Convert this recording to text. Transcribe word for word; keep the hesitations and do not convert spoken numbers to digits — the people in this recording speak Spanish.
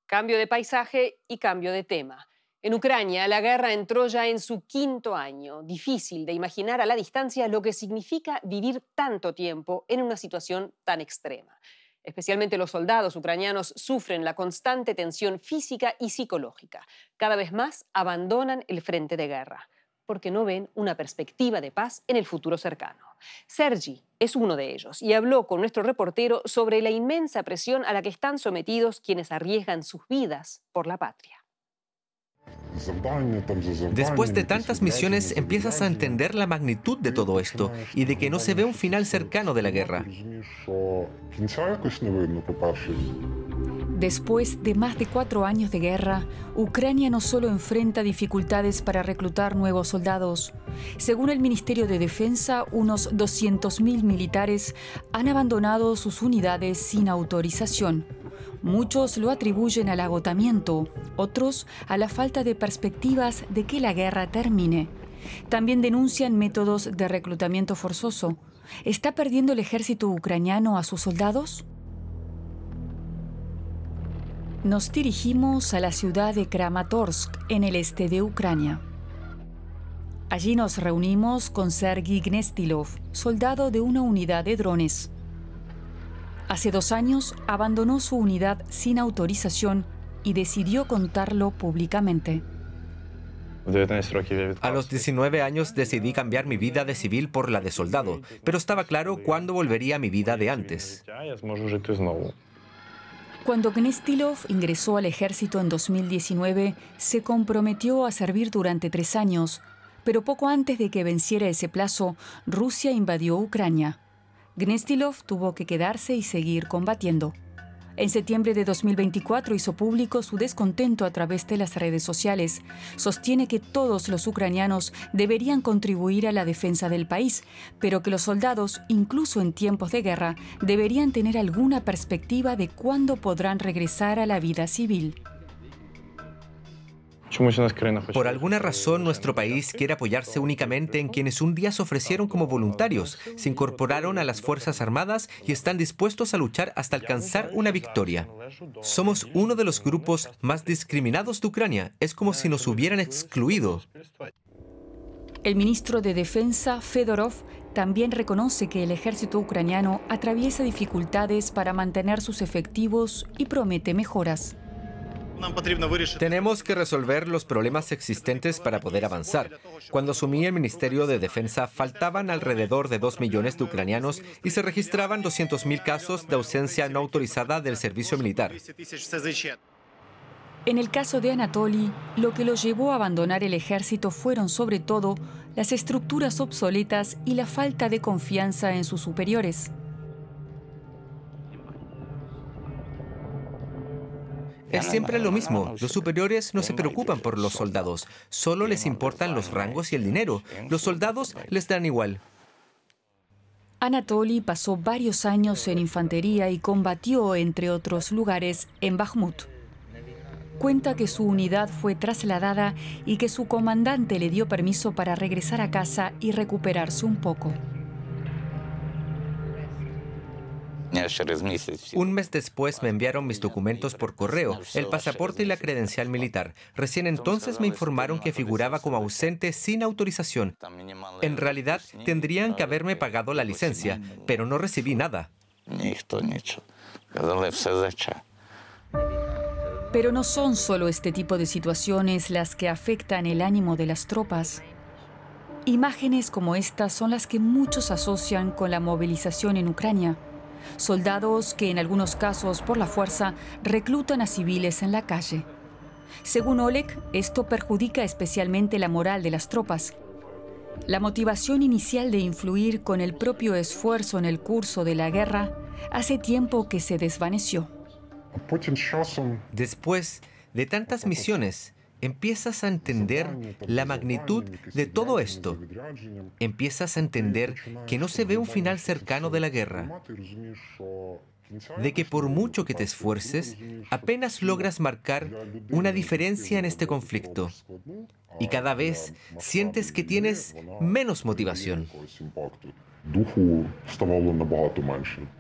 Cambio de paisaje y cambio de tema. En Ucrania, la guerra entró ya en su quinto año. Difícil de imaginar a la distancia lo que significa vivir tanto tiempo en una situación tan extrema. Especialmente los soldados ucranianos sufren la constante tensión física y psicológica. Cada vez más abandonan el frente de guerra, porque no ven una perspectiva de paz en el futuro cercano. Sergi es uno de ellos y habló con nuestro reportero sobre la inmensa presión a la que están sometidos quienes arriesgan sus vidas por la patria. Después de tantas misiones empiezas a entender la magnitud de todo esto y de que no se ve un final cercano de la guerra. Después de más de cuatro años de guerra, Ucrania no solo enfrenta dificultades para reclutar nuevos soldados. Según el Ministerio de Defensa, unos doscientos mil militares han abandonado sus unidades sin autorización. Muchos lo atribuyen al agotamiento, otros a la falta de perspectivas de que la guerra termine. También denuncian métodos de reclutamiento forzoso. ¿Está perdiendo el ejército ucraniano a sus soldados? Nos dirigimos a la ciudad de Kramatorsk, en el este de Ucrania. Allí nos reunimos con Sergi Gnestilov, soldado de una unidad de drones. Hace dos años abandonó su unidad sin autorización y decidió contarlo públicamente. A los diecinueve años decidí cambiar mi vida de civil por la de soldado, pero estaba claro cuándo volvería a mi vida de antes. Cuando Gnestilov ingresó al ejército en dos mil diecinueve, se comprometió a servir durante tres años, pero poco antes de que venciera ese plazo, Rusia invadió Ucrania. Gnestilov tuvo que quedarse y seguir combatiendo. En septiembre de dos mil veinticuatro hizo público su descontento a través de las redes sociales. Sostiene que todos los ucranianos deberían contribuir a la defensa del país, pero que los soldados, incluso en tiempos de guerra, deberían tener alguna perspectiva de cuándo podrán regresar a la vida civil. Por alguna razón, nuestro país quiere apoyarse únicamente en quienes un día se ofrecieron como voluntarios, se incorporaron a las Fuerzas Armadas y están dispuestos a luchar hasta alcanzar una victoria. Somos uno de los grupos más discriminados de Ucrania. Es como si nos hubieran excluido. El ministro de Defensa, Fedorov, también reconoce que el ejército ucraniano atraviesa dificultades para mantener sus efectivos y promete mejoras. Tenemos que resolver los problemas existentes para poder avanzar. Cuando asumí el Ministerio de Defensa, faltaban alrededor de dos millones de ucranianos y se registraban doscientos mil casos de ausencia no autorizada del servicio militar. En el caso de Anatoly, lo que lo llevó a abandonar el ejército fueron sobre todo las estructuras obsoletas y la falta de confianza en sus superiores. Es siempre lo mismo. Los superiores no se preocupan por los soldados. Solo les importan los rangos y el dinero. Los soldados les dan igual. Anatoly pasó varios años en infantería y combatió, entre otros lugares, en Bakhmut. Cuenta que su unidad fue trasladada y que su comandante le dio permiso para regresar a casa y recuperarse un poco. Un mes después me enviaron mis documentos por correo, el pasaporte y la credencial militar. Recién entonces me informaron que figuraba como ausente sin autorización. En realidad, tendrían que haberme pagado la licencia, pero no recibí nada. Pero no son solo este tipo de situaciones las que afectan el ánimo de las tropas. Imágenes como estas son las que muchos asocian con la movilización en Ucrania. Soldados que en algunos casos por la fuerza reclutan a civiles en la calle. Según Oleg, esto perjudica especialmente la moral de las tropas. La motivación inicial de influir con el propio esfuerzo en el curso de la guerra hace tiempo que se desvaneció. Después de tantas misiones, empiezas a entender la magnitud de todo esto. Empiezas a entender que no se ve un final cercano de la guerra. De que por mucho que te esfuerces, apenas logras marcar una diferencia en este conflicto. Y cada vez sientes que tienes menos motivación.